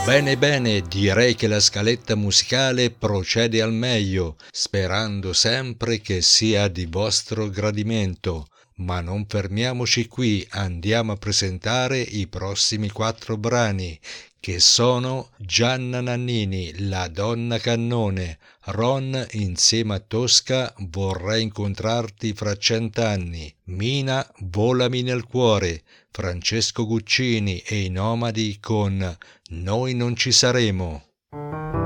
Bene, bene, direi che la scaletta musicale procede al meglio, sperando sempre che sia di vostro gradimento. Ma non fermiamoci qui, andiamo a presentare i prossimi 4 brani, che sono Gianna Nannini, La donna cannone, Ron insieme a Tosca, Vorrei incontrarti fra 100 anni, Mina, Volami nel cuore, Francesco Guccini e i Nomadi con Noi non ci saremo.